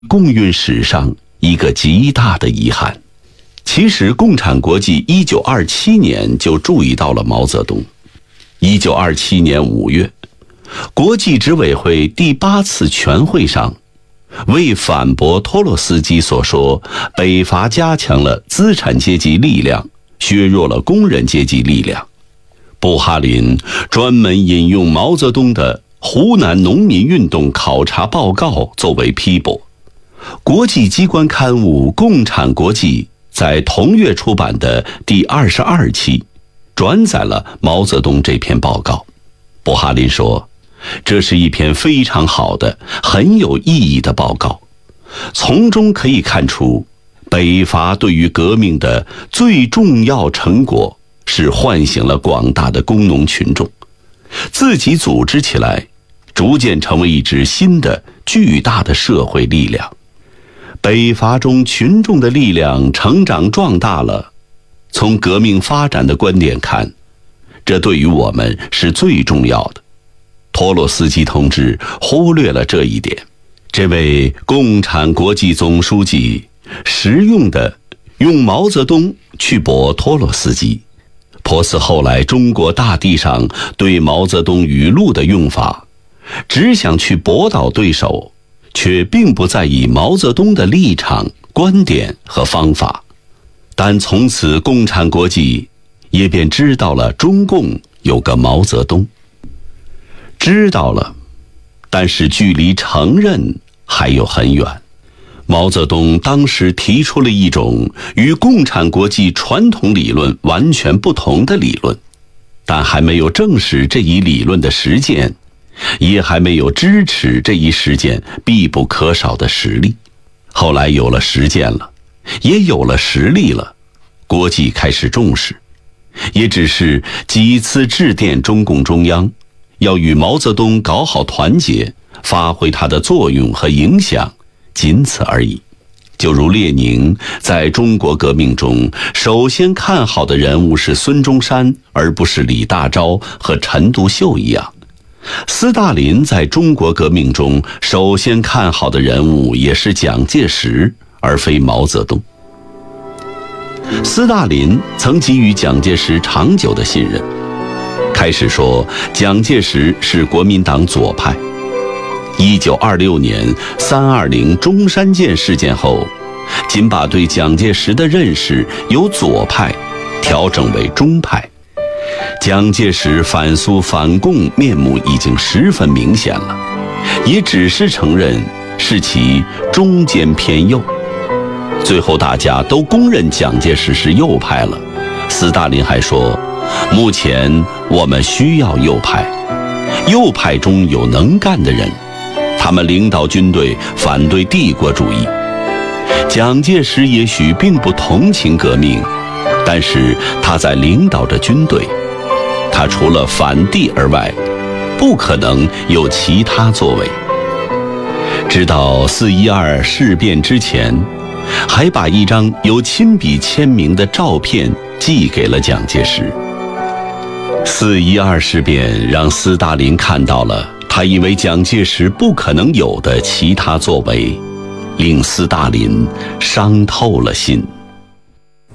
共运史上一个极大的遗憾。其实共产国际1927年就注意到了毛泽东。1927年5月，国际执委会第8次全会上，为反驳托洛斯基所说北伐加强了资产阶级力量，削弱了工人阶级力量，布哈林专门引用毛泽东的湖南农民运动考察报告作为批驳。国际机关刊物《共产国际》在同月出版的第22期转载了毛泽东这篇报告。布哈林说，这是一篇非常好的、很有意义的报告，从中可以看出，北伐对于革命的最重要成果是唤醒了广大的工农群众，自己组织起来，逐渐成为一支新的巨大的社会力量。北伐中群众的力量成长壮大了，从革命发展的观点看，这对于我们是最重要的。托洛斯基同志忽略了这一点。这位共产国际总书记实用地用毛泽东去驳托洛斯基，颇似后来中国大地上对毛泽东语录的用法，只想去驳倒对手，却并不在意毛泽东的立场、观点和方法。但从此共产国际也便知道了中共有个毛泽东。知道了，但是距离承认还有很远。毛泽东当时提出了一种与共产国际传统理论完全不同的理论，但还没有证实这一理论的实践，也还没有支持这一实践必不可少的实力。后来有了实践了，也有了实力了，国际开始重视，也只是几次致电中共中央，要与毛泽东搞好团结，发挥他的作用和影响，仅此而已。就如列宁在中国革命中首先看好的人物是孙中山，而不是李大钊和陈独秀一样，斯大林在中国革命中首先看好的人物也是蒋介石，而非毛泽东。斯大林曾给予蒋介石长久的信任，开始说蒋介石是国民党左派。1926年320中山舰事件后，仅把对蒋介石的认识由左派调整为中派。蒋介石反苏反共面目已经十分明显了，也只是承认是其中间偏右。最后大家都公认蒋介石是右派了，斯大林还说，目前我们需要右派，右派中有能干的人，他们领导军队反对帝国主义。蒋介石也许并不同情革命，但是他在领导着军队，他除了反帝而外，不可能有其他作为。直到4·12事变之前，还把一张有亲笔签名的照片寄给了蒋介石。4·12事变让斯大林看到了他以为蒋介石不可能有的其他作为，令斯大林伤透了心。